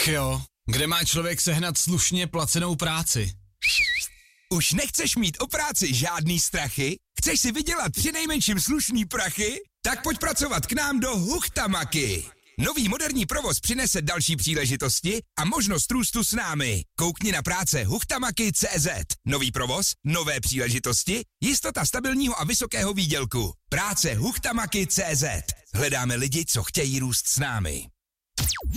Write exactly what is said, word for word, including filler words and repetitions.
Ach jo, kde má člověk sehnat slušně placenou práci? Už nechceš mít o práci žádný strachy? Chceš si vydělat přinejmenším slušný prachy? Tak pojď pracovat k nám do Huchtamaky. Nový moderní provoz přinese další příležitosti a možnost růstu s námi. Koukni na práce huchtamaky tečka cé zet. Nový provoz, nové příležitosti, jistota stabilního a vysokého výdělku. Práce huchtamaky tečka cé zet. Hledáme lidi, co chtějí růst s námi.